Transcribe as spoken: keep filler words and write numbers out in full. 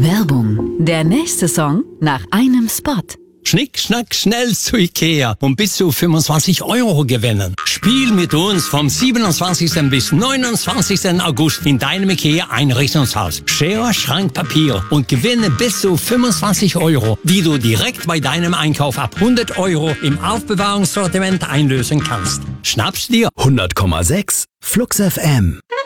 Werbung. Der nächste Song nach einem Spot. Schnick, schnack, schnell zu Ikea und bis zu fünfundzwanzig Euro gewinnen. Spiel mit uns vom siebenundzwanzigsten bis neunundzwanzigsten August in deinem Ikea-Einrichtungshaus. Schere, Schrank, Papier und gewinne bis zu fünfundzwanzig Euro, die du direkt bei deinem Einkauf ab hundert Euro im Aufbewahrungssortiment einlösen kannst. Schnapp's dir! hundert Komma sechs Flux F M